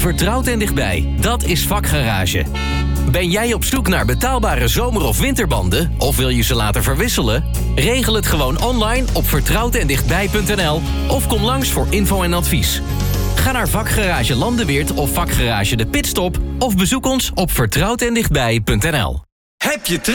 Vertrouwd en dichtbij, dat is Vakgarage. Ben jij op zoek naar betaalbare zomer- of winterbanden? Of wil je ze laten verwisselen? Regel het gewoon online op vertrouwdendichtbij.nl of kom langs voor info en advies. Ga naar Vakgarage Landenweert of Vakgarage de Pitstop of bezoek ons op vertrouwdendichtbij.nl. Heb je